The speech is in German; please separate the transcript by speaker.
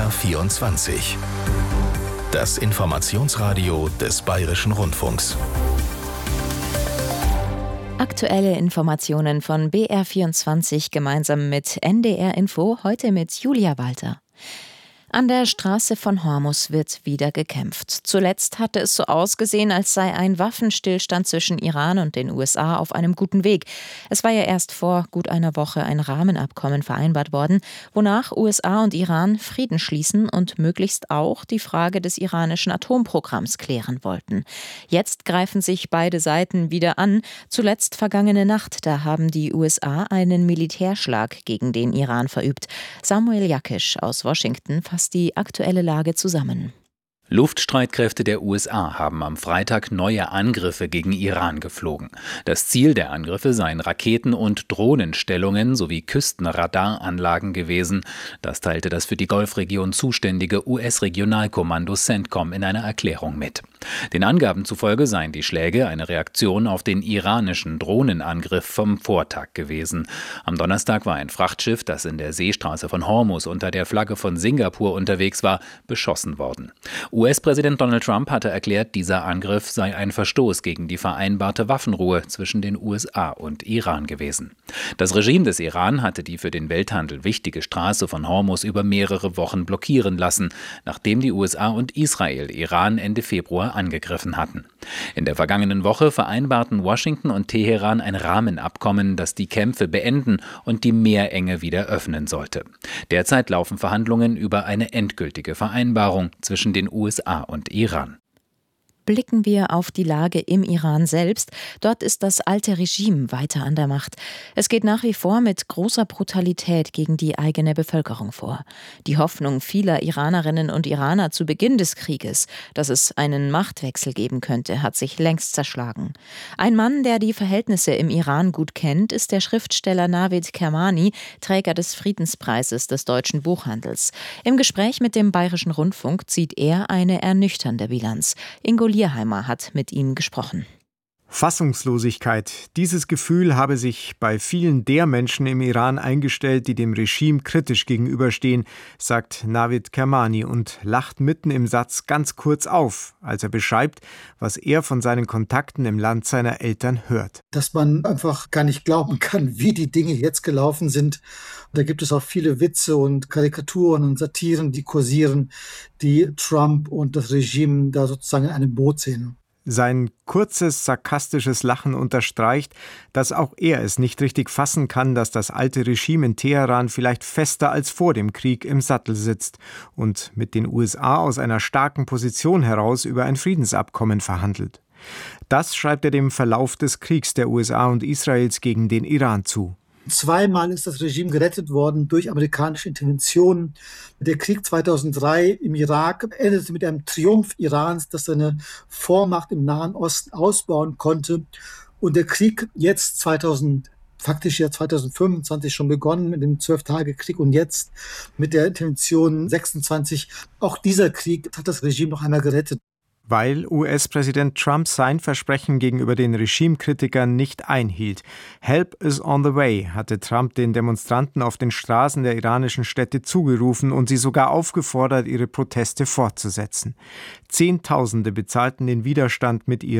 Speaker 1: BR24. Das Informationsradio des Bayerischen Rundfunks.
Speaker 2: Aktuelle Informationen von BR24 gemeinsam mit NDR Info, heute mit Julia Walter. An der Straße von Hormuz wird wieder gekämpft. Zuletzt hatte es so ausgesehen, als sei ein Waffenstillstand zwischen Iran und den USA auf einem guten Weg. Es war ja erst vor gut einer Woche ein Rahmenabkommen vereinbart worden, wonach USA und Iran Frieden schließen und möglichst auch die Frage des iranischen Atomprogramms klären wollten. Jetzt greifen sich beide Seiten wieder an. Zuletzt vergangene Nacht, da haben die USA einen Militärschlag gegen den Iran verübt. Samuel Jakisch aus Washington fasst die aktuelle Lage zusammen.
Speaker 3: Luftstreitkräfte der USA haben am Freitag neue Angriffe gegen Iran geflogen. Das Ziel der Angriffe seien Raketen- und Drohnenstellungen sowie Küstenradaranlagen gewesen. Das teilte das für die Golfregion zuständige US-Regionalkommando CENTCOM in einer Erklärung mit. Den Angaben zufolge seien die Schläge eine Reaktion auf den iranischen Drohnenangriff vom Vortag gewesen. Am Donnerstag war ein Frachtschiff, das in der Seestraße von Hormuz unter der Flagge von Singapur unterwegs war, beschossen worden. US-Präsident Donald Trump hatte erklärt, dieser Angriff sei ein Verstoß gegen die vereinbarte Waffenruhe zwischen den USA und Iran gewesen. Das Regime des Iran hatte die für den Welthandel wichtige Straße von Hormuz über mehrere Wochen blockieren lassen, nachdem die USA und Israel Iran Ende Februar angegriffen hatten. In der vergangenen Woche vereinbarten Washington und Teheran ein Rahmenabkommen, das die Kämpfe beenden und die Meerenge wieder öffnen sollte. Derzeit laufen Verhandlungen über eine endgültige Vereinbarung zwischen den USA und Iran.
Speaker 2: Blicken wir auf die Lage im Iran selbst. Dort ist das alte Regime weiter an der Macht. Es geht nach wie vor mit großer Brutalität gegen die eigene Bevölkerung vor. Die Hoffnung vieler Iranerinnen und Iraner zu Beginn des Krieges, dass es einen Machtwechsel geben könnte, hat sich längst zerschlagen. Ein Mann, der die Verhältnisse im Iran gut kennt, ist der Schriftsteller Navid Kermani, Träger des Friedenspreises des deutschen Buchhandels. Im Gespräch mit dem Bayerischen Rundfunk zieht er eine ernüchternde Bilanz. Ingo Lierheimer hat mit ihm gesprochen.
Speaker 4: Fassungslosigkeit. Dieses Gefühl habe sich bei vielen der Menschen im Iran eingestellt, die dem Regime kritisch gegenüberstehen, sagt Navid Kermani und lacht mitten im Satz ganz kurz auf, als er beschreibt, was er von seinen Kontakten im Land seiner Eltern hört.
Speaker 5: Dass man einfach gar nicht glauben kann, wie die Dinge jetzt gelaufen sind. Und da gibt es auch viele Witze und Karikaturen und Satiren, die kursieren, die Trump und das Regime da sozusagen in einem Boot sehen.
Speaker 4: Sein kurzes, sarkastisches Lachen unterstreicht, dass auch er es nicht richtig fassen kann, dass das alte Regime in Teheran vielleicht fester als vor dem Krieg im Sattel sitzt und mit den USA aus einer starken Position heraus über ein Friedensabkommen verhandelt. Das schreibt er dem Verlauf des Kriegs der USA und Israels gegen den Iran zu.
Speaker 5: Zweimal ist das Regime gerettet worden durch amerikanische Interventionen. Der Krieg 2003 im Irak endete mit einem Triumph Irans, das seine Vormacht im Nahen Osten ausbauen konnte. Und der Krieg jetzt faktisch ja 2025 schon begonnen mit dem 12-Tage-Krieg und jetzt mit der Intervention 26. Auch dieser Krieg hat das Regime noch einmal gerettet.
Speaker 4: Weil US-Präsident Trump sein Versprechen gegenüber den Regimekritikern nicht einhielt. Help is on the way, hatte Trump den Demonstranten auf den Straßen der iranischen Städte zugerufen und sie sogar aufgefordert, ihre Proteste fortzusetzen. Zehntausende bezahlten den Widerstand mit ihrem